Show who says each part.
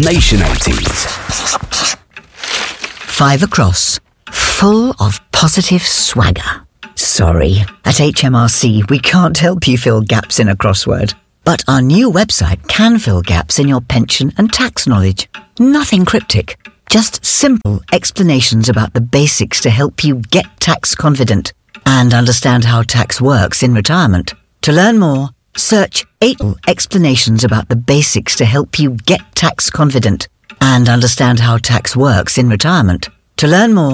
Speaker 1: Nation 80s.
Speaker 2: 5 across, full of positive swagger. Sorry, at HMRC we can't help you fill gaps in a crossword. But our new website can fill gaps in your pension and tax knowledge. Nothing cryptic, just simple explanations about the basics to help you get tax confident and understand how tax works in retirement. To learn more, search 8 explanations about the basics to help you get tax confident and understand how tax works in retirement. To learn more,